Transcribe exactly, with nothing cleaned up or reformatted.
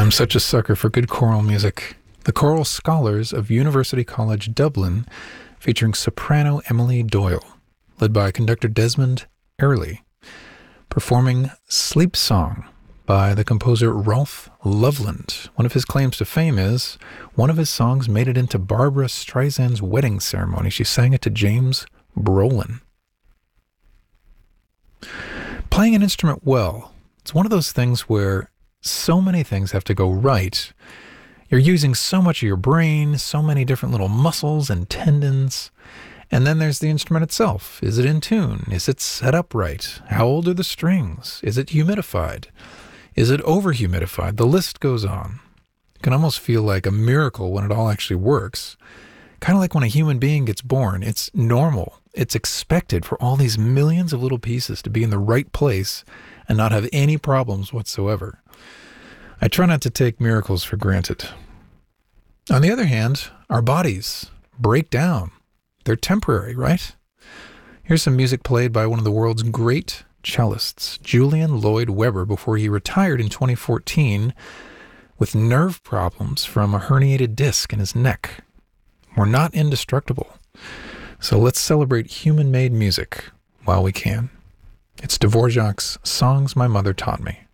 I'm such a sucker for good choral music. The Choral Scholars of University College Dublin, featuring soprano Emily Doyle, led by conductor Desmond Earley, performing Sleep Song by the composer Rolf Loveland. One of his claims to fame is one of his songs made it into Barbra Streisand's wedding ceremony. She sang it to James Brolin. Playing an instrument well, it's one of those things where so many things have to go right. You're using so much of your brain, so many different little muscles and tendons. And then there's the instrument itself. Is it in tune? Is it set up right? How old are the strings? Is it humidified? Is it over-humidified? The list goes on. It can almost feel like a miracle when it all actually works. Kind of like when a human being gets born. It's normal. It's expected for all these millions of little pieces to be in the right place and not have any problems whatsoever. I try not to take miracles for granted. On the other hand, our bodies break down. They're temporary, right? Here's some music played by one of the world's great cellists, Julian Lloyd Webber, before he retired in twenty fourteen with nerve problems from a herniated disc in his neck. We're not indestructible. So let's celebrate human-made music while we can. It's Dvorak's Songs My Mother Taught Me.